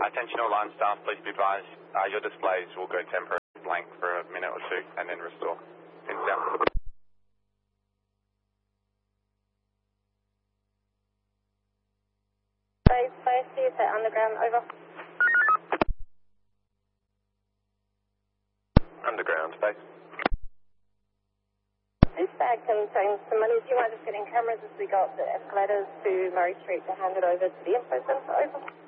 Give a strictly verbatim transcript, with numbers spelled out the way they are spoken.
Attention all line staff, please be advised, uh, your displays will go temporary blank for a minute or two and then restore. Pins down. Base, base, C S A underground, over. Underground, space. This bag contains some money. Do you mind just getting cameras as we go up the escalators to Murray Street to hand it over to the info centre, over?